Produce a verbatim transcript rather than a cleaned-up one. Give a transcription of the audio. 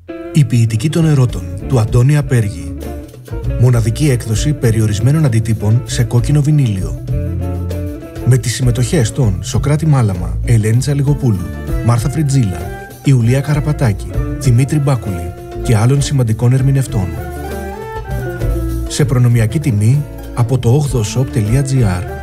Η ποιητική των ερώτων του Αντώνη Απέργη. Μοναδική έκδοση περιορισμένων αντιτύπων σε κόκκινο βινίλιο. Με τις συμμετοχές των Σοκράτη Μάλαμα, Ελένη Τσαλιγοπούλου, Μάρθα Φριτζίλα, Ιουλία Καραπατάκη, Δημήτρη Μπάκουλη και άλλων σημαντικών ερμηνευτών. Σε προνομιακή τιμή από το ογδοshop τελεία gr.